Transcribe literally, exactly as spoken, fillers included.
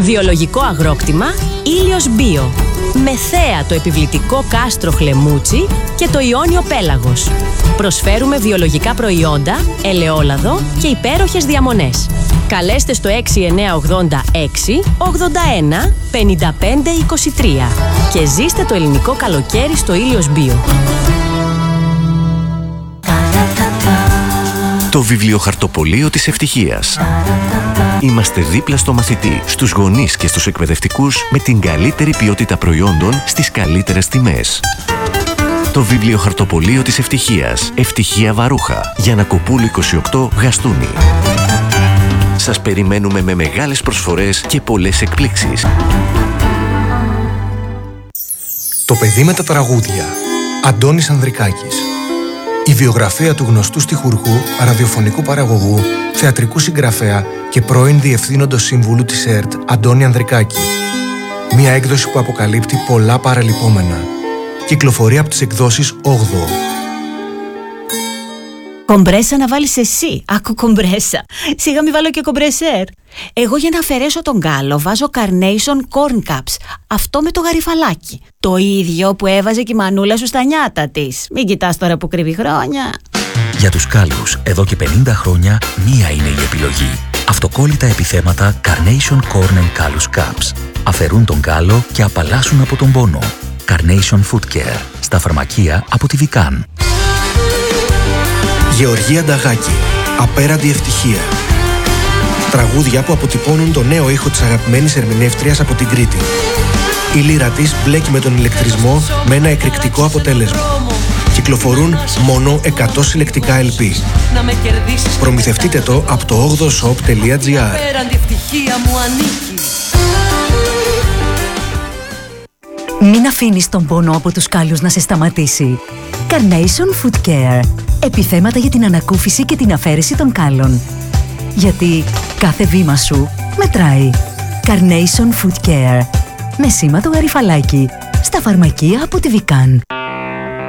Βιολογικό αγρόκτημα Ήλιος Bio. Με θέα το επιβλητικό κάστρο Χλεμούτσι και το Ιόνιο Πέλαγος. Προσφέρουμε βιολογικά προϊόντα, ελαιόλαδο και υπέροχες διαμονές. Καλέστε στο έξι εννιά ογδόντα έξι ογδόντα ένα πενήντα πέντε είκοσι τρία και ζήστε το ελληνικό καλοκαίρι στο Ήλιος Bio. Το βιβλιοχαρτοπωλείο της ευτυχίας. Είμαστε δίπλα στο μαθητή, στους γονείς και στους εκπαιδευτικούς με την καλύτερη ποιότητα προϊόντων στις καλύτερες τιμές. Το βιβλιοχαρτοπωλείο της ευτυχίας. Ευτυχία Βαρούχα. Γιαννακοπούλου είκοσι οκτώ, Γαστούνι. Σας περιμένουμε με μεγάλες προσφορές και πολλές εκπλήξεις. Το παιδί με τα τραγούδια. Αντώνης Ανδρικάκης. Η βιογραφία του γνωστού στιχουργού, ραδιοφωνικού παραγωγού, θεατρικού συγγραφέα και πρώην διευθύνοντος σύμβουλου της ΕΡΤ, Αντώνη Ανδρικάκη. Μία έκδοση που αποκαλύπτει πολλά παραλυπόμενα. Κυκλοφορεί από τις εκδόσεις όγδοο. Κομπρέσα να βάλεις εσύ. Άκου κομπρέσα. Σιγά μη βάλω και κομπρεσέρ. Εγώ για να αφαιρέσω τον κάλο βάζω Carnation Corn Cups. Αυτό με το γαριφαλάκι. Το ίδιο που έβαζε και η μανούλα σου στα νιάτα της. Μην κοιτάς τώρα που κρύβει χρόνια. Για τους κάλους, εδώ και πενήντα χρόνια, μία είναι η επιλογή. Αυτοκόλλητα επιθέματα Carnation Corn and Callus Cups. Αφαιρούν τον κάλο και απαλλάσσουν από τον πόνο. Carnation Foot Care. Στα φαρμακεία από τη Βικάν. Γεωργία Νταγάκη. Απέραντη ευτυχία. Τραγούδια που αποτυπώνουν το νέο ήχο της αγαπημένης ερμηνεύτριας από την Κρήτη. Η λύρα της μπλέκει με τον ηλεκτρισμό με ένα εκρηκτικό αποτέλεσμα. Κυκλοφορούν μόνο εκατό συλλεκτικά ελ πι. Προμηθευτείτε το από το όγδοο shop τελεία τζι άρ. Μην αφήνεις τον πόνο από τους κάλους να σε σταματήσει. Carnation Foot Care. Επιθέματα για την ανακούφιση και την αφαίρεση των κάλων. Γιατί κάθε βήμα σου μετράει. Carnation Foot Care. Με σήμα το γαριφαλάκι. Στα φαρμακεία από τη Βικάν.